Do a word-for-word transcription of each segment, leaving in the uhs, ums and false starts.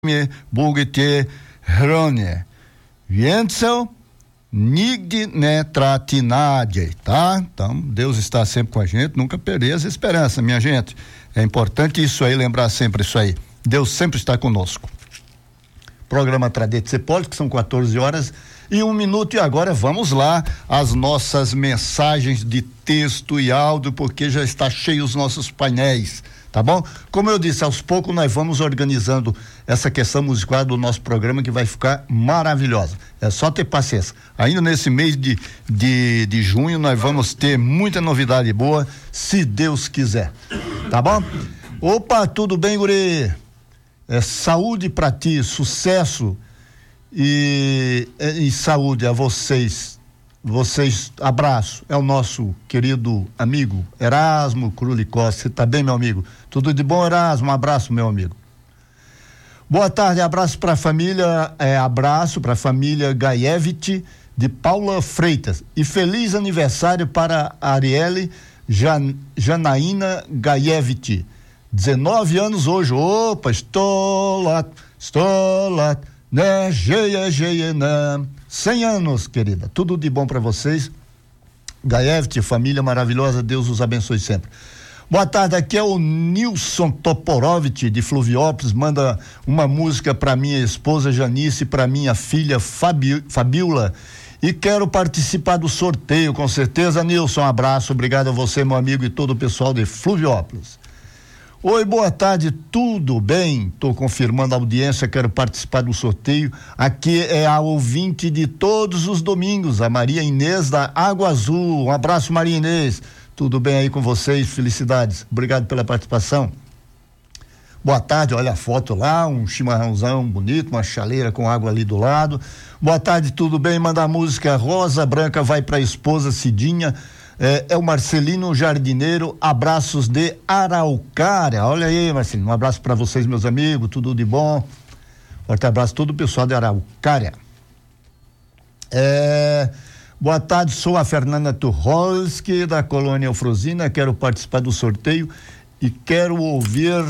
Boguete Hrone. Więcej nigdy ne trate nadie, tá? Então, Deus está sempre com a gente, nunca perder as esperanças, minha gente. É importante isso aí, lembrar sempre isso aí. Deus sempre está conosco. Programa Tradete Cepoli, que são quatorze horas e um minuto, e agora vamos lá, as nossas mensagens de texto e áudio, porque já está cheio os nossos painéis, tá bom? Como eu disse, aos poucos nós vamos organizando essa questão musical do nosso programa, que vai ficar maravilhosa. É só ter paciência. Ainda nesse mês de, de, de junho nós vamos ter muita novidade boa, se Deus quiser, tá bom? Opa, tudo bem, guri? É, saúde pra ti, sucesso e, e, e saúde a vocês. Vocês, abraço, é o nosso querido amigo Erasmo Cruli Costa. Você tá bem, meu amigo? Tudo de bom, Erasmo? Um abraço, meu amigo. Boa tarde, abraço para a família, é, abraço para a família Gaievich de Paula Freitas, e feliz aniversário para a Arielle Jan, Janaína Gaievich, dezenove anos hoje. Opa, estou lá, estou lá, né, geia, geia, né. cem anos, querida, tudo de bom para vocês. Gaievich, família maravilhosa, Deus os abençoe sempre. Boa tarde, aqui é o Nilson Toporovich de Fluviópolis, manda uma música para minha esposa Janice, para minha filha Fabi, Fabiola, e quero participar do sorteio, com certeza. Nilson, um abraço, obrigado a você, meu amigo, e todo o pessoal de Fluviópolis. Oi, boa tarde, tudo bem? Estou confirmando a audiência, quero participar do sorteio. Aqui é a ouvinte de todos os domingos, a Maria Inês da Água Azul. Um abraço, Maria Inês. Tudo bem aí com vocês? Felicidades. Obrigado pela participação. Boa tarde, olha a foto lá, um chimarrãozão bonito, uma chaleira com água ali do lado. Boa tarde, tudo bem? Manda a música Rosa Branca vai para a esposa Cidinha. É, é o Marcelino Jardineiro, abraços de Araucária. Olha aí, Marcelino, um abraço para vocês, meus amigos, tudo de bom. Forte abraço a todo o pessoal de Araucária. É, boa tarde, sou a Fernanda Tucholsky, da Colônia Eufrosina, quero participar do sorteio e quero ouvir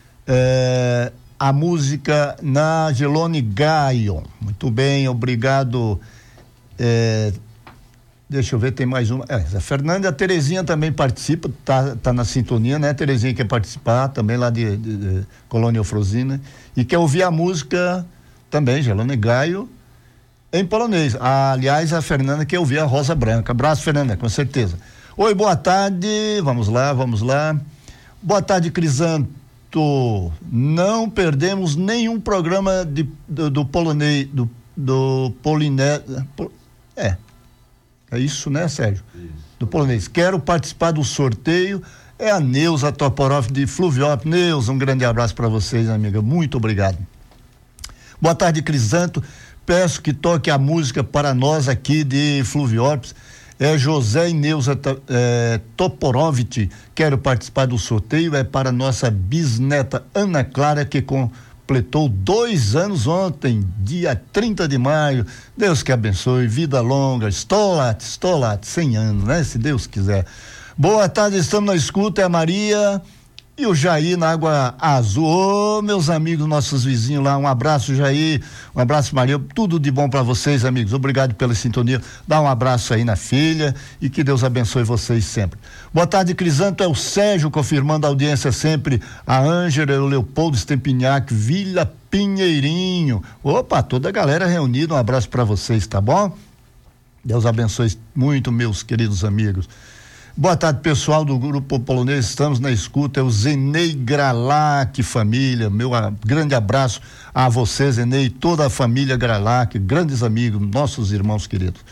é, a música Nagelone Gaio. Muito bem, obrigado. É, Deixa eu ver, tem mais uma. É, a Fernanda e a Terezinha também participam, tá, tá na sintonia, né? A Terezinha quer participar também lá de, de, de Colônia Eufrosina e quer ouvir a música também, Gelone Gaio, em polonês. Ah, aliás, a Fernanda quer ouvir a Rosa Branca. Abraço, Fernanda, com certeza. Oi, boa tarde, vamos lá, vamos lá. Boa tarde, Crisanto. Não perdemos nenhum programa de, do, do polonês, do, do poliné, é, É isso, né, Sérgio? Isso. Do polonês. Quero participar do sorteio. É a Neuza Toporov de Fluviópolis. Neuza, um grande abraço para vocês, amiga. Muito obrigado. Boa tarde, Crisanto. Peço que toque a música para nós aqui de Fluviópolis. É José e Neuza é, Toporovich. Quero participar do sorteio. É para nossa bisneta Ana Clara, que com completou dois anos ontem, dia trinta de maio. Deus que abençoe, vida longa, estou lá, estou lá, cem anos, né? Se Deus quiser. Boa tarde, estamos na escuta, é a Maria e o Jair na Água Azul. Ô, meus amigos, nossos vizinhos lá, um abraço, Jair, um abraço, Maria, tudo de bom para vocês, amigos, obrigado pela sintonia. Dá um abraço aí na filha e que Deus abençoe vocês sempre. Boa tarde, Crisanto, é o Sérgio confirmando a audiência sempre, a Ângela, o Leopoldo Stempignac, Vila Pinheirinho. Opa, toda a galera reunida, um abraço para vocês, tá bom? Deus abençoe muito, meus queridos amigos. Boa tarde, pessoal do Grupo Polonês, estamos na escuta, é o Zenei Gralac, família, meu a, grande abraço a você, Zenei, toda a família Gralac, grandes amigos, nossos irmãos queridos.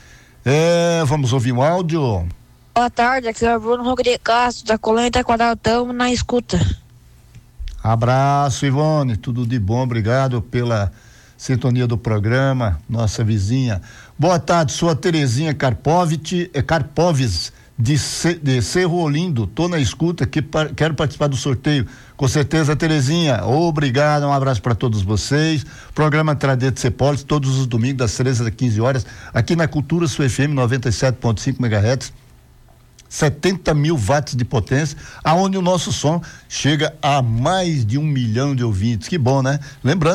É, vamos ouvir um áudio. Boa tarde, aqui é o Bruno Rodrigues Castro, da Colônia Taquaral, estamos na escuta. Abraço, Ivone, tudo de bom, obrigado pela sintonia do programa, nossa vizinha. Boa tarde, sou a Terezinha Karpovich, é Karpoves, de, C, de Cerro Olindo, tô na escuta, que par, quero participar do sorteio, com certeza, Terezinha, obrigado, um abraço para todos vocês. Programa Tradete Cepoli, todos os domingos das treze às quinze horas, aqui na Cultura Sua F M noventa e sete ponto cinco megahertz, setenta mil watts de potência, aonde o nosso som chega a mais de um milhão de ouvintes. Que bom, né? Lembrando